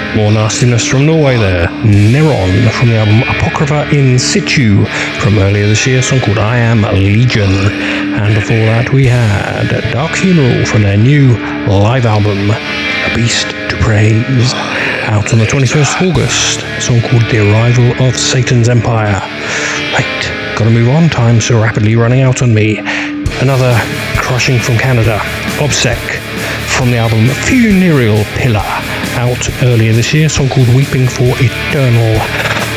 More nastiness from Norway there. Neron from the album Apocrypha in Situ from earlier this year, a song called I Am Legion. And before that we had Dark Funeral from their new live album, A Beast to Praise, out on the 21st of August, a song called The Arrival of Satan's Empire. Right, gotta move on, time's so rapidly running out on me. Another crushing from Canada, Obsec from the album Funereal Pillar, out earlier this year, a song called Weeping for Eternal